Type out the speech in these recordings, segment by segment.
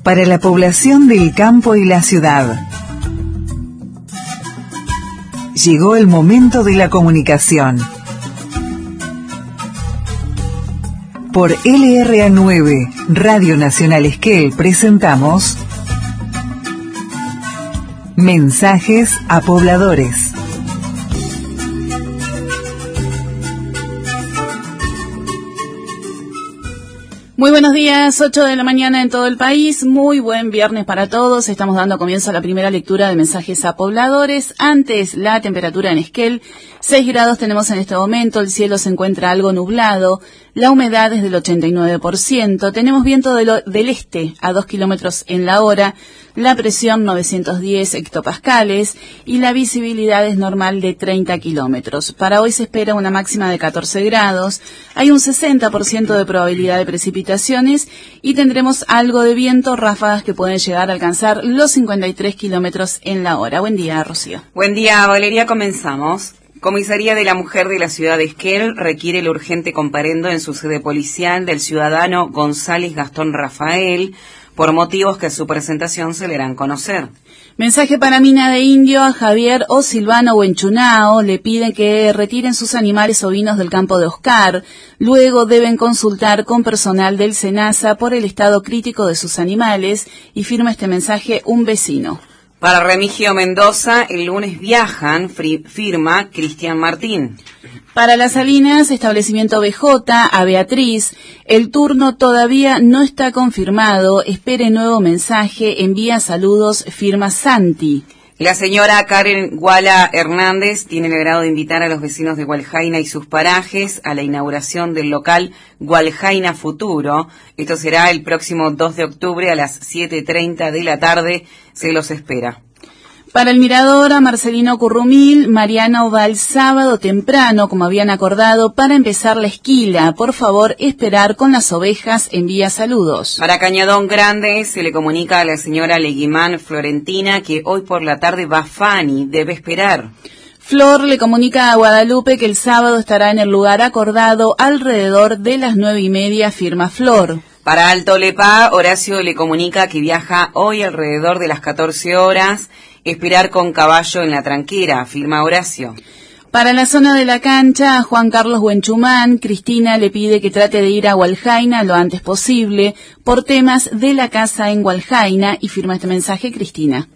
para la población del campo y la ciudad. Llegó el momento de la comunicación. Por LRA9, Radio Nacional Esquel, presentamos Mensajes a Pobladores. Muy buenos días, 8 de la mañana en todo el país, muy buen viernes para todos. Estamos dando comienzo a la primera lectura de Mensajes a Pobladores. Antes, la temperatura en Esquel, 6 grados tenemos en este momento, el cielo se encuentra algo nublado, la humedad es del 89%, tenemos viento del este a 2 kilómetros en la hora, la presión 910 hectopascales y la visibilidad es normal de 30 kilómetros. Para hoy se espera una máxima de 14 grados, hay un 60% de probabilidad de precipitaciones y tendremos algo de viento, ráfagas que pueden llegar a alcanzar los 53 kilómetros en la hora. Buen día, Rocío. Buen día, Valeria, comenzamos. Comisaría de la Mujer de la Ciudad de Esquel requiere el urgente comparendo en su sede policial del ciudadano González Gastón Rafael, por motivos que a su presentación se le harán conocer. Mensaje para Mina de Indio, a Javier o Silvano Huenchunao le piden que retiren sus animales ovinos del campo de Oscar. Luego deben consultar con personal del SENASA por el estado crítico de sus animales y firma este mensaje un vecino. Para Remigio Mendoza, el lunes viajan, firma Cristian Martín. Para Las Salinas, establecimiento BJ, a Beatriz, el turno todavía no está confirmado, espere nuevo mensaje, envía saludos, firma Santi. La señora Karen Guala Hernández tiene el agrado de invitar a los vecinos de Gualjaina y sus parajes a la inauguración del local Gualjaina Futuro. Esto será el próximo 2 de octubre a las 7:30 de la tarde. Se los espera. Para el Mirador, a Marcelino Currumil, Mariano va el sábado temprano, como habían acordado, para empezar la esquila. Por favor, esperar con las ovejas, envía saludos. Para Cañadón Grande, se le comunica a la señora Leguimán Florentina que hoy por la tarde va Fanny, debe esperar. Flor le comunica a Guadalupe que el sábado estará en el lugar acordado alrededor de las 9:30, firma Flor. Para Alto Lepá, Horacio le comunica que viaja hoy alrededor de las 14 horas, esperar con caballo en la tranquera, firma Horacio. Para la zona de la cancha, a Juan Carlos Huenchumán, Cristina le pide que trate de ir a Gualjaina lo antes posible por temas de la casa en Gualjaina y firma este mensaje Cristina.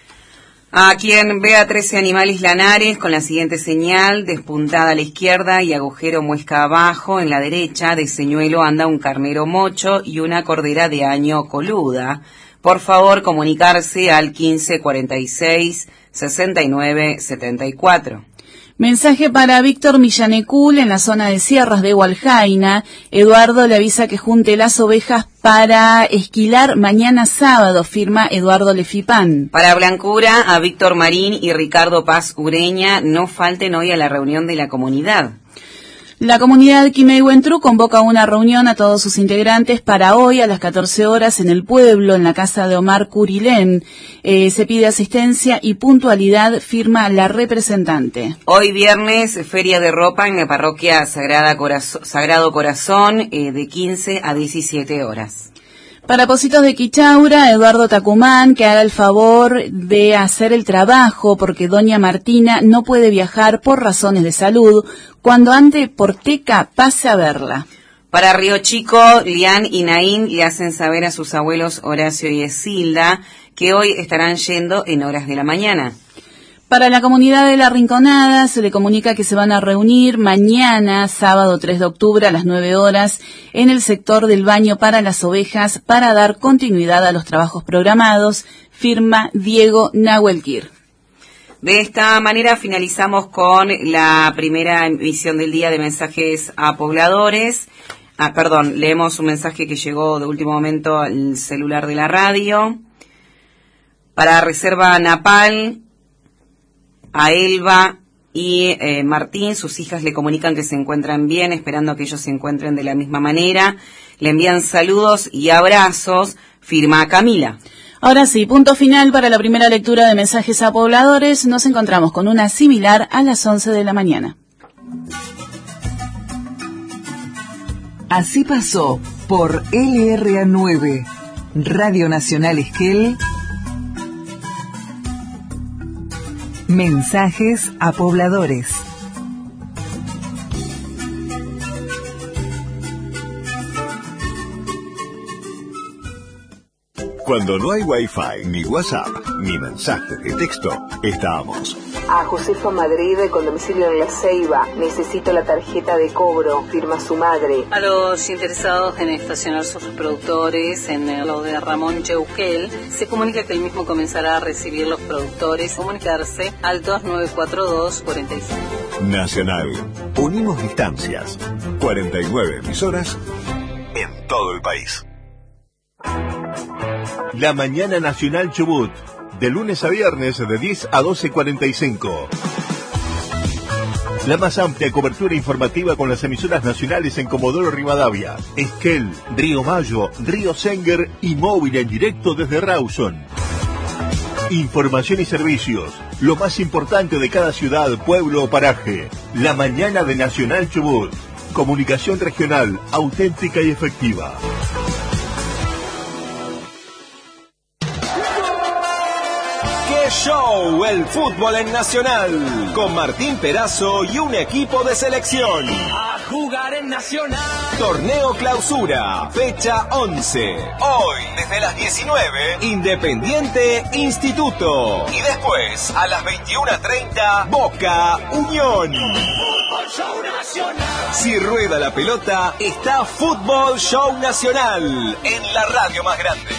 A quien vea 13 animales lanares con la siguiente señal: despuntada a la izquierda y agujero muesca abajo, en la derecha de señuelo anda un carnero mocho y una cordera de año coluda. Por favor, comunicarse al 15 46 69 74. Mensaje para Víctor Millanecul en la zona de Sierras de Gualjaina. Eduardo le avisa que junte las ovejas para esquilar mañana sábado, firma Eduardo Lefipán. Para Blancura, a Víctor Marín y Ricardo Paz Ureña, no falten hoy a la reunión de la comunidad. La comunidad Quimei-Huentru convoca una reunión a todos sus integrantes para hoy a las 14 horas en el pueblo, en la casa de Omar Curilén. Se pide asistencia y puntualidad, firma la representante. Hoy viernes, feria de ropa en la parroquia Sagrado Corazón, de 15 a 17 horas. Para Positos de Quichaura, Eduardo Tacumán, que haga el favor de hacer el trabajo porque doña Martina no puede viajar por razones de salud. Cuando ande por Teca, pase a verla. Para Río Chico, Lian y Naín le hacen saber a sus abuelos Horacio y Esilda que hoy estarán yendo en horas de la mañana. Para la comunidad de La Rinconada se le comunica que se van a reunir mañana, sábado 3 de octubre a las 9 horas, en el sector del baño para las ovejas para dar continuidad a los trabajos programados, firma Diego Nahuelquir. De esta manera finalizamos con la primera emisión del día de Mensajes a Pobladores. Leemos un mensaje que llegó de último momento al celular de la radio. Para Reserva Napal, a Elba y Martín, sus hijas le comunican que se encuentran bien, esperando que ellos se encuentren de la misma manera. Le envían saludos y abrazos, firma Camila. Ahora sí, punto final para la primera lectura de Mensajes a Pobladores. Nos encontramos con una similar a las 11 de la mañana. Así pasó por LRA9, Radio Nacional Esquel. Mensajes a pobladores. Cuando no hay Wi-Fi, ni WhatsApp, ni mensaje de texto, estamos. A Josefa Madrid, con domicilio en La Ceiba. Necesito la tarjeta de cobro, firma su madre. A los interesados en estacionar sus reproductores en lo de Ramón Cheuquel, se comunica que el mismo comenzará a recibir los productores. Comunicarse al 2942-45. Nacional. Unimos distancias. 49 emisoras en todo el país. La Mañana Nacional Chubut, de lunes a viernes de 10 a 12:45. La más amplia cobertura informativa con las emisoras nacionales en Comodoro Rivadavia, Esquel, Río Mayo, Río Senguer y móvil en directo desde Rawson. Información y servicios, lo más importante de cada ciudad, pueblo o paraje. La Mañana de Nacional Chubut. Comunicación regional, auténtica y efectiva. Show, el fútbol en Nacional, con Martín Perazo y un equipo de selección. A jugar en Nacional. Torneo Clausura, fecha 11. Hoy, desde las 19, Independiente Instituto. Y después, a las 21:30, Boca Unión. Fútbol Show Nacional. Si rueda la pelota, está Fútbol Show Nacional, en la radio más grande.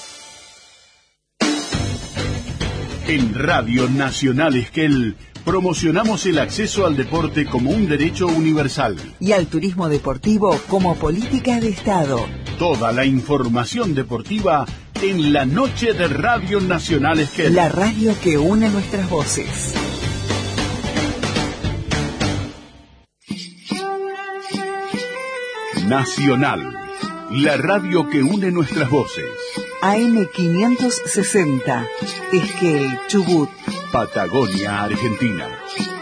En Radio Nacional Esquel promocionamos el acceso al deporte como un derecho universal. Y al turismo deportivo como política de Estado. Toda la información deportiva en la noche de Radio Nacional Esquel. La radio que une nuestras voces. Nacional, la radio que une nuestras voces. AM 560, Esquel, Chubut, Patagonia, Argentina.